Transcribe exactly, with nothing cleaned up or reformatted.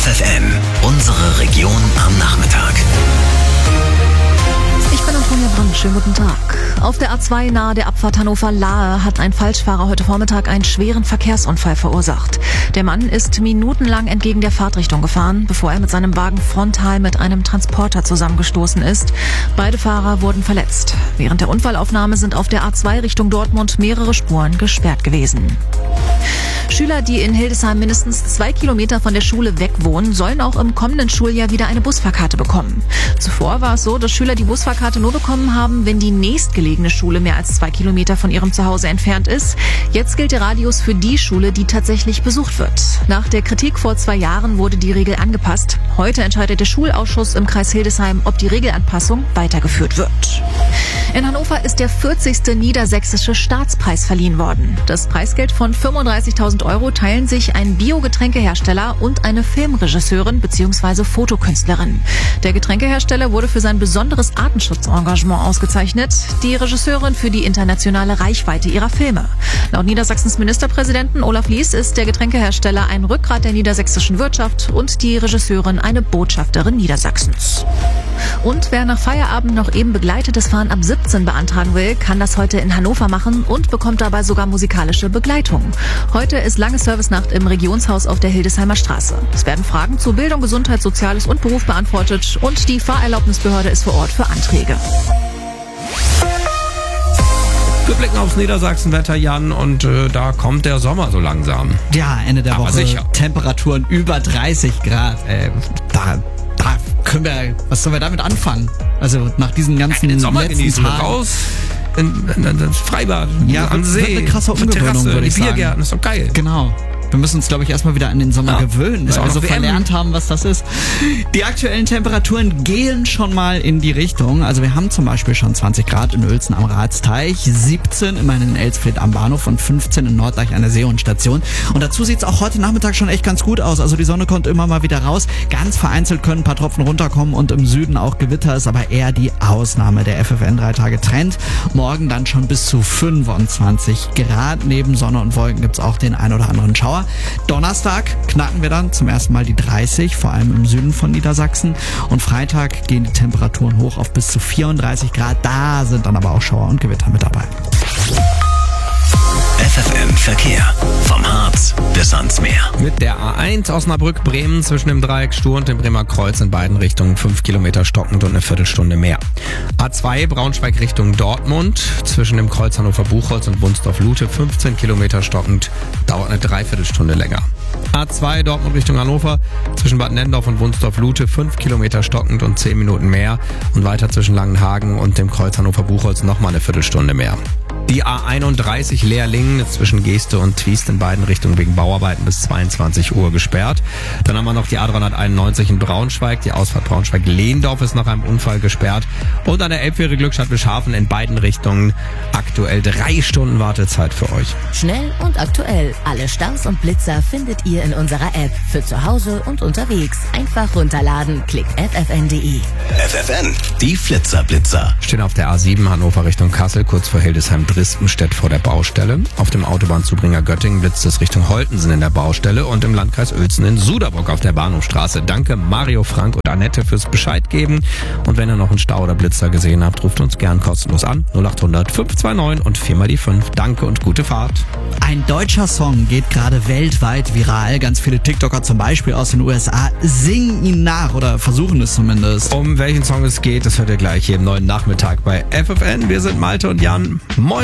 F F N, unsere Region am Nachmittag. Ich bin Antonia Brandt, schönen guten Tag. Auf der A zwei nahe der Abfahrt Hannover-Lahe hat ein Falschfahrer heute Vormittag einen schweren Verkehrsunfall verursacht. Der Mann ist minutenlang entgegen der Fahrtrichtung gefahren, bevor er mit seinem Wagen frontal mit einem Transporter zusammengestoßen ist. Beide Fahrer wurden verletzt. Während der Unfallaufnahme sind auf der A zwei Richtung Dortmund mehrere Spuren gesperrt gewesen. Schüler, die in Hildesheim mindestens zwei Kilometer von der Schule weg wohnen, sollen auch im kommenden Schuljahr wieder eine Busfahrkarte bekommen. Zuvor war es so, dass Schüler die Busfahrkarte nur bekommen haben, wenn die nächstgelegene Schule mehr als zwei Kilometer von ihrem Zuhause entfernt ist. Jetzt gilt der Radius für die Schule, die tatsächlich besucht wird. Nach der Kritik vor zwei Jahren wurde die Regel angepasst. Heute entscheidet der Schulausschuss im Kreis Hildesheim, ob die Regelanpassung weitergeführt wird. In Hannover ist der vierzigste Niedersächsische Staatspreis verliehen worden. Das Preisgeld von fünfunddreißigtausend Euro teilen sich ein Biogetränkehersteller und eine Filmregisseurin bzw. Fotokünstlerin. Der Getränkehersteller wurde für sein besonderes Artenschutzengagement ausgezeichnet, die Regisseurin für die internationale Reichweite ihrer Filme. Laut Niedersachsens Ministerpräsidenten Olaf Lies ist der Getränkehersteller ein Rückgrat der niedersächsischen Wirtschaft und die Regisseurin eine Botschafterin Niedersachsens. Und wer nach Feierabend noch eben begleitetes Fahren ab siebzehn beantragen will, kann das heute in Hannover machen und bekommt dabei sogar musikalische Begleitung. Heute ist lange Servicenacht im Regionshaus auf der Hildesheimer Straße. Es werden Fragen zu Bildung, Gesundheit, Soziales und Beruf beantwortet und die Fahrerlaubnisbehörde ist vor Ort für Anträge. Wir blicken aufs Niedersachsenwetter, Jan, und äh, da kommt der Sommer so langsam. Ja, Ende der Aber Woche. sicher. Temperaturen über dreißig Grad. Äh, da, da können wir, was sollen wir damit anfangen? Also nach diesen ganzen Den Sommer letzten genießen, Tagen. raus in, in, in das Freibad, Ja, am wird- See, wird eine krasse auf der Umgewöhnung, Terrasse, würde die ich sagen. Biergärten, ist doch geil. Genau. Wir müssen uns, glaube ich, erstmal wieder an den Sommer Ja. gewöhnen, Ist weil auch wir noch so W M. verlernt haben, was das ist. Die aktuellen Temperaturen gehen schon mal in die Richtung. Also wir haben zum Beispiel schon zwanzig Grad in Uelzen am Ratsteich, siebzehn immerhin in Elsfleth am Bahnhof und fünfzehn in Norddeich an der Seehundstation. Und dazu sieht es auch heute Nachmittag schon echt ganz gut aus. Also die Sonne kommt immer mal wieder raus. Ganz vereinzelt können ein paar Tropfen runterkommen und im Süden auch Gewitter, ist aber eher die Ausnahme. Der F F N drei Tage Trend. Morgen dann schon bis zu fünfundzwanzig Grad. Neben Sonne und Wolken gibt's auch den ein oder anderen Schauer. Donnerstag knacken wir dann zum ersten Mal die dreißig, vor allem im Süden von Niedersachsen. Und Freitag gehen die Temperaturen hoch auf bis zu vierunddreißig Grad. Da sind dann aber auch Schauer und Gewitter mit dabei. F F N Verkehr. Vom Harz bis ans Meer. Mit der A eins Osnabrück-Bremen zwischen dem Dreieck Stur und dem Bremer Kreuz in beiden Richtungen fünf Kilometer stockend und eine Viertelstunde mehr. A zwei Braunschweig Richtung Dortmund zwischen dem Kreuz Hannover-Buchholz und Wunsdorf-Lute fünfzehn Kilometer stockend, dauert eine Dreiviertelstunde länger. A zwei Dortmund Richtung Hannover zwischen Bad Nendorf und Wunsdorf-Lute fünf Kilometer stockend und zehn Minuten mehr und weiter zwischen Langenhagen und dem Kreuz Hannover-Buchholz nochmal eine Viertelstunde mehr. Die A einunddreißig Leerlingen zwischen Geeste und Twiest in beiden Richtungen wegen Bauarbeiten bis zweiundzwanzig Uhr gesperrt. Dann haben wir noch die A dreihunderteinundneunzig in Braunschweig. Die Ausfahrt Braunschweig-Lehndorf ist nach einem Unfall gesperrt. Und an der Elbfähre Glückstadt Bischhafen in beiden Richtungen aktuell drei Stunden Wartezeit für euch. Schnell und aktuell. Alle Staus und Blitzer findet ihr in unserer App. Für zu Hause und unterwegs. Einfach runterladen. Klickt f f n punkt d e. F F N, die Flitzer-Blitzer. Stehen auf der A sieben Hannover Richtung Kassel, kurz vor Hildesheim-Drispenstedt vor der Baustelle. Auf dem Autobahnzubringer Göttingen blitzt es Richtung Holtensen in der Baustelle und im Landkreis Uelzen in Suderburg auf der Bahnhofstraße. Danke Mario, Frank und Annette fürs Bescheid geben. Und wenn ihr noch einen Stau oder Blitzer gesehen habt, ruft uns gern kostenlos an. null acht hundert fünf zwei neun und viermal die fünf. Danke und gute Fahrt. Ein deutscher Song geht gerade weltweit viral. Ganz viele TikToker zum Beispiel aus den U S A singen ihn nach oder versuchen es zumindest. Um welchen Song es geht, das hört ihr gleich hier im neuen Nachmittag bei F F N. Wir sind Malte und Jan. Moin.